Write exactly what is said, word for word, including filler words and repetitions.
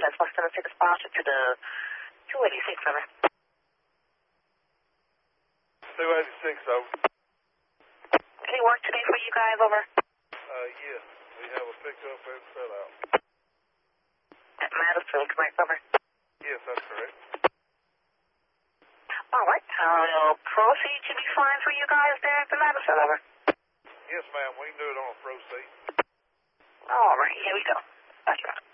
That's West Tennessee Dispatcher to the two eighty-six, over. two eighty-six, over. Any work today for you guys, over? Uh, yes. We have a pickup and set out. At Madison, correct, over? Yes, that's correct. All right. Uh, proceed to be fine for you guys there at the Madison, over? Yes, ma'am. We can do it on a proceed. All right. Here we go. That's right.